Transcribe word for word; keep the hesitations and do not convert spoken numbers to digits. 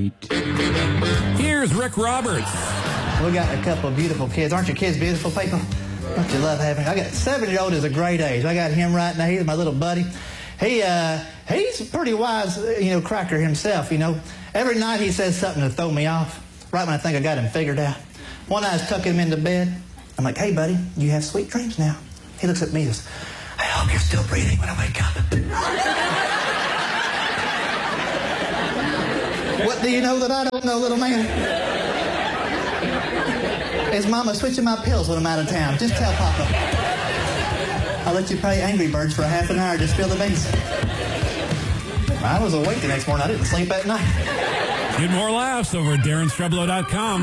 night. Here's Rick Roberts. We got a couple of beautiful kids. Aren't your kids beautiful people? Don't you love having? I got seven-year-old is a great age. I got him right now. He's my little buddy. He uh, he's a pretty wise, you know, cracker himself. You know, every night he says something to throw me off. Right when I think I got him figured out. One night I was tucking him into bed. I'm like, "Hey, buddy, you have sweet dreams now." He looks at me and says, "I hope you're still breathing when I wake up." What do you know that I don't know, little man? Is Mama switching my pills when I'm out of town? Just tell Papa. I'll let you play Angry Birds for a half an hour. Just spill the beans. I was awake the next morning. I didn't sleep at night. Get more laughs over at Darren Streblow dot com.